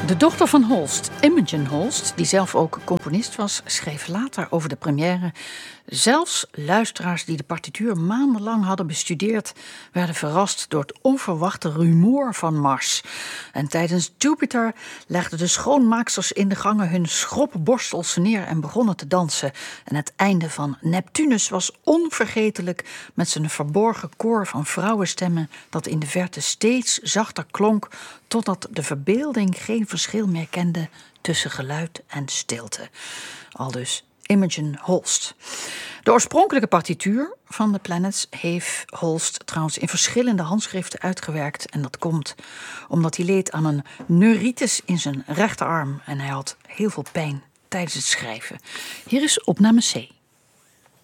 De dochter van Holst, Imogen Holst, die zelf ook componist was, schreef later over de première: zelfs luisteraars die de partituur maandenlang hadden bestudeerd, werden verrast door het onverwachte rumoer van Mars. En tijdens Jupiter legden de schoonmaaksters in de gangen hun schropborstels neer en begonnen te dansen. En het einde van Neptunus was onvergetelijk, met zijn verborgen koor van vrouwenstemmen dat in de verte steeds zachter klonk, totdat de verbeelding geen verschil meer kende tussen geluid en stilte. Aldus Imogen Holst. De oorspronkelijke partituur van The Planets heeft Holst trouwens in verschillende handschriften uitgewerkt. En dat komt omdat hij leed aan een neuritis in zijn rechterarm. En hij had heel veel pijn tijdens het schrijven. Hier is opname C.